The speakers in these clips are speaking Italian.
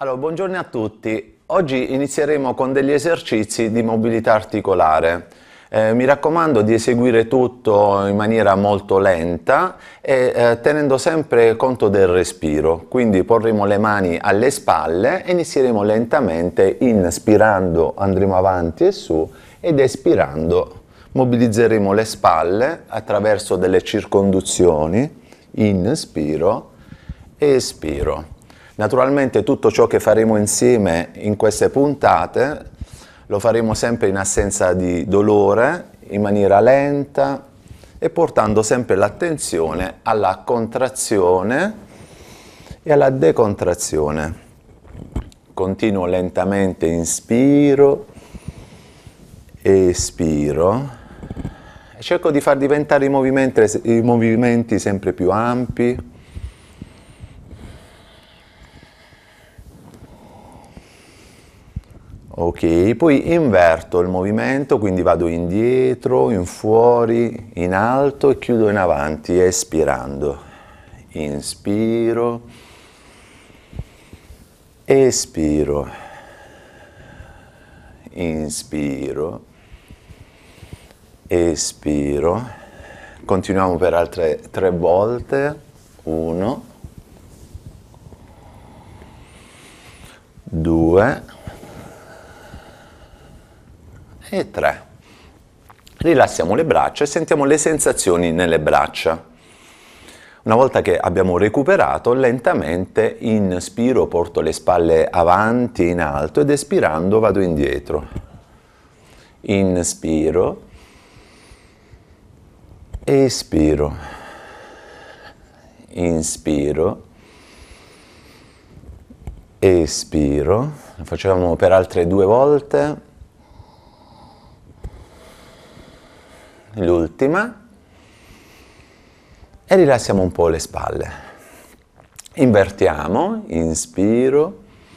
Allora, buongiorno a tutti. Oggi inizieremo con degli esercizi di mobilità articolare. Mi raccomando di eseguire tutto in maniera molto lenta e tenendo sempre conto del respiro. Quindi porremo le mani alle spalle e inizieremo lentamente, inspirando andremo avanti e su ed espirando mobilizzeremo le spalle attraverso delle circonduzioni. Inspiro, espiro. Naturalmente tutto ciò che faremo insieme in queste puntate lo faremo sempre in assenza di dolore, in maniera lenta e portando sempre l'attenzione alla contrazione e alla decontrazione. Continuo lentamente, inspiro, espiro e cerco di far diventare i movimenti sempre più ampi. Ok, poi inverto il movimento, quindi vado indietro, in fuori, in alto e chiudo in avanti, espirando. Inspiro, espiro, inspiro, espiro. Continuiamo per altre 3 volte. 1, 2 e 3. Rilassiamo le braccia e sentiamo le sensazioni nelle braccia. Una volta che abbiamo recuperato, lentamente inspiro, porto le spalle avanti in alto ed espirando vado indietro. Inspiro, espiro, inspiro, espiro. Lo facciamo per altre 2 volte. L'ultima, e rilassiamo un po' le spalle. Invertiamo, inspiro,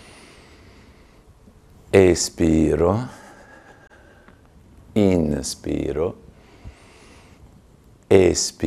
espiro, inspiro, espiro.